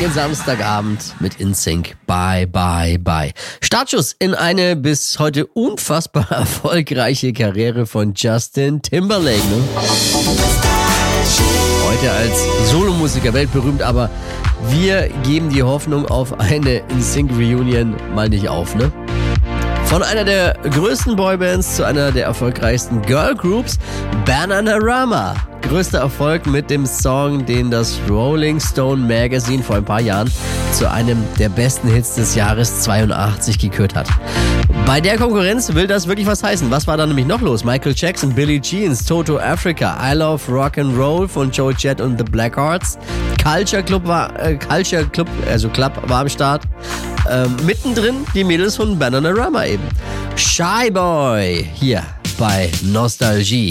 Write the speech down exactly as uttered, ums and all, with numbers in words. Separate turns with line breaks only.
den Samstagabend mit N Sync. Bye, bye, bye. Startschuss in eine bis heute unfassbar erfolgreiche Karriere von Justin Timberlake. Ne? Heute als Solomusiker weltberühmt, aber wir geben die Hoffnung auf eine N Sync Reunion mal nicht auf, ne? Von einer der größten Boybands zu einer der erfolgreichsten Girlgroups, Bananarama. Größter Erfolg mit dem Song, den das Rolling Stone Magazine vor ein paar Jahren zu einem der besten Hits des Jahres zweiundachtzig gekürt hat. Bei der Konkurrenz will das wirklich was heißen. Was war da nämlich noch los? Michael Jackson, Billie Jeans, Toto Africa, I Love Rock and Roll von Joe Jett und The Blackhearts, Culture Club war, äh, Culture Club, also Club war am Start. Ähm, mittendrin die Mädels von Bananarama eben. Shy Boy hier bei Nostalgie.